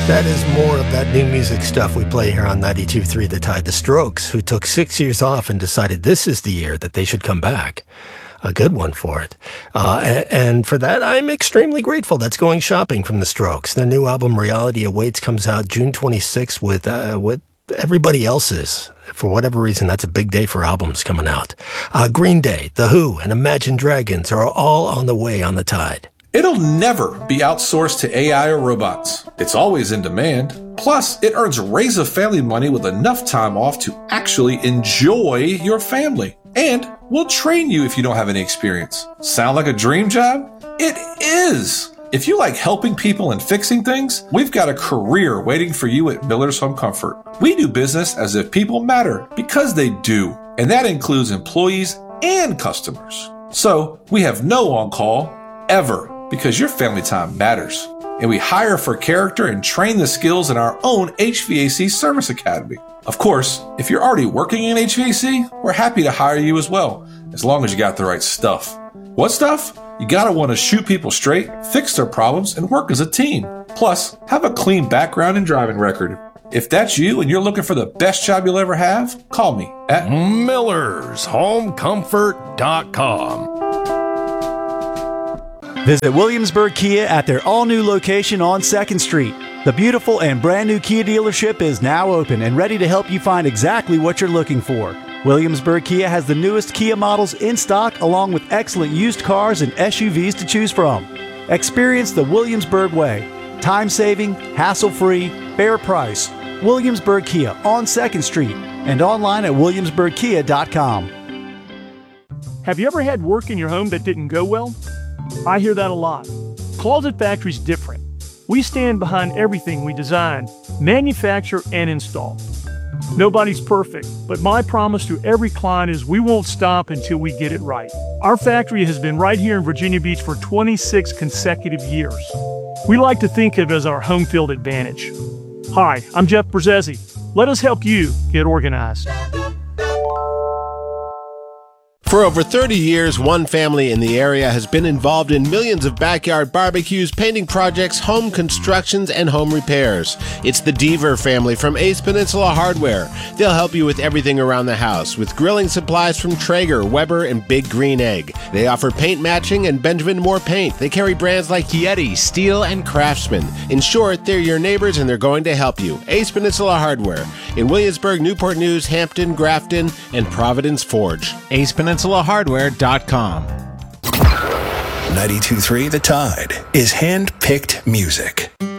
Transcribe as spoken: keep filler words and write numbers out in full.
That is more of that new music stuff we play here on ninety-two point three The Tide. The Strokes, who took six years off and decided this is the year that they should come back. A good one for it. Uh, and for that, I'm extremely grateful. That's Going Shopping from The Strokes. Their new album, Reality Awaits, comes out June twenty-sixth with, uh, with everybody else's. For whatever reason, that's a big day for albums coming out. Uh, Green Day, The Who, and Imagine Dragons are all on the way on The Tide. It'll never be outsourced to A I or robots. It's always in demand. Plus, it earns razor family money with enough time off to actually enjoy your family. And we'll train you if you don't have any experience. Sound like a dream job? It is! If you like helping people and fixing things, we've got a career waiting for you at Miller's Home Comfort. We do business as if people matter, because they do. And that includes employees and customers. So, we have no on-call, ever. Because your family time matters. And we hire for character and train the skills in our own H V A C Service Academy. Of course, if you're already working in H V A C, we're happy to hire you as well, as long as you got the right stuff. What stuff? You gotta want to shoot people straight, fix their problems, and work as a team. Plus, have a clean background and driving record. If that's you and you're looking for the best job you'll ever have, call me at Millers Home Comfort dot com. Visit Williamsburg Kia at their all-new location on second street. The beautiful and brand-new Kia dealership is now open and ready to help you find exactly what you're looking for. Williamsburg Kia has the newest Kia models in stock, along with excellent used cars and S U Vs to choose from. Experience the Williamsburg way. Time-saving, hassle-free, fair price. Williamsburg Kia on second street and online at williamsburg kia dot com. Have you ever had work in your home that didn't go well? I hear that a lot. Closet Factory's different. We stand behind everything we design, manufacture, and install. Nobody's perfect, but my promise to every client is we won't stop until we get it right. Our factory has been right here in Virginia Beach for twenty-six consecutive years. We like to think of it as our home field advantage. Hi, I'm Jeff Brzezzi. Let us help you get organized. For over thirty years, one family in the area has been involved in millions of backyard barbecues, painting projects, home constructions, and home repairs. It's the Deaver family from Ace Peninsula Hardware. They'll help you with everything around the house, with grilling supplies from Traeger, Weber, and Big Green Egg. They offer paint matching and Benjamin Moore paint. They carry brands like Yeti, Steel, and Craftsman. In short, they're your neighbors and they're going to help you. Ace Peninsula Hardware in Williamsburg, Newport News, Hampton, Grafton, and Providence Forge. Ace Peninsula Hardware dot com. ninety-two point three The Tide is hand-picked music.